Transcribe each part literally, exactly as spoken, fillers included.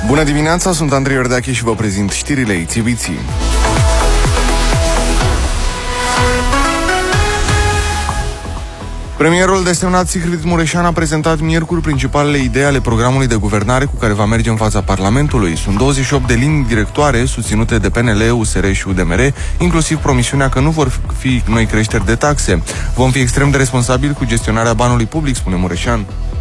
Bună dimineața, sunt Andrei Iordache și vă prezint știrile I T V C. Premierul desemnat Sigrid Mureșan a prezentat miercuri principalele idei ale programului de guvernare cu care va merge în fața Parlamentului. Sunt douăzeci și opt de linii directoare susținute de P N L, U S R și U D M R, inclusiv promisiunea că nu vor fi noi creșteri de taxe. Vom fi extrem de responsabili cu gestionarea banului public, spune Mureșan.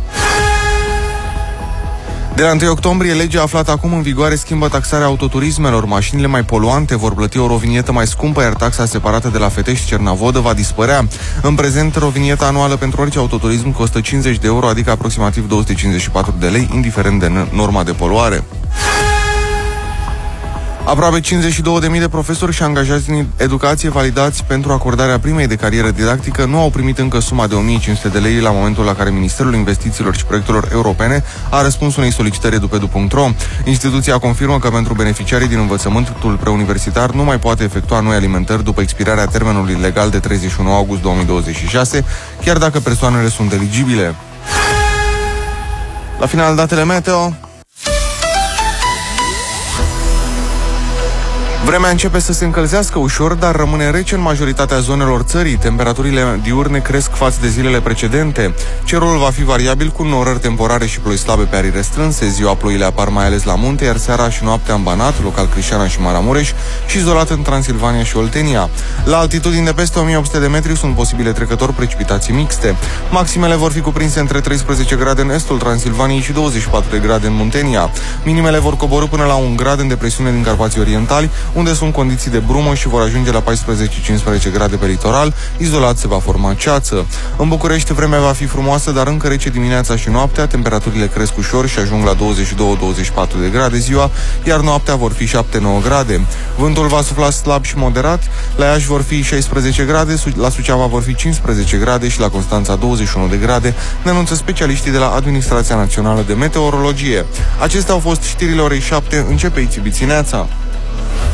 De la întâi octombrie, legea aflată acum în vigoare schimbă taxarea autoturismelor. Mașinile mai poluante vor plăti o rovinietă mai scumpă, iar taxa separată de la Fetești-Cernavodă va dispărea. În prezent, rovinieta anuală pentru orice autoturism costă cincizeci de euro, adică aproximativ două sute cincizeci și patru de lei, indiferent de norma de poluare. Aproape cincizeci și două de mii de profesori și angajați din educație validați pentru acordarea primei de carieră didactică nu au primit încă suma de o mie cinci sute de lei la momentul la care Ministerul Investițiilor și Proiectelor Europene a răspuns unei solicitări edupedu punct ro. Instituția confirmă că pentru beneficiarii din învățământul preuniversitar nu mai poate efectua noi alimentări după expirarea termenului legal de treizeci și unu august două mii douăzeci și șase, chiar dacă persoanele sunt eligibile. La final, datele meteo. Vremea începe să se încălzească ușor, dar rămâne rece în majoritatea zonelor țării. Temperaturile diurne cresc față de zilele precedente. Cerul va fi variabil cu norări temporare și ploi slabe pe arii restrânse. Ziua ploile apar mai ales la munte, iar seara și noaptea în Banat, local Crișana și Maramureș și izolat în Transilvania și Oltenia. La altitudini de peste o mie opt sute de metri sunt posibile trecători precipitații mixte. Maximele vor fi cuprinse între treisprezece grade în estul Transilvaniei și douăzeci și patru de grade în Muntenia. Minimele vor coborî până la un grad în depresiune din Carpații Orientali, unde sunt condiții de brumă și vor ajunge la paisprezece cincisprezece grade pe litoral, izolat se va forma ceață. În București vremea va fi frumoasă, dar încă rece dimineața și noaptea, temperaturile cresc ușor și ajung la douăzeci și doi douăzeci și patru de grade ziua, iar noaptea vor fi șapte nouă grade. Vântul va sufla slab și moderat, la Iași vor fi șaisprezece grade, la Suceava vor fi cincisprezece grade și la Constanța douăzeci și unu de grade, ne anunță specialiștii de la Administrația Națională de Meteorologie. Acestea au fost știrile orei șapte, începe I T V C neața.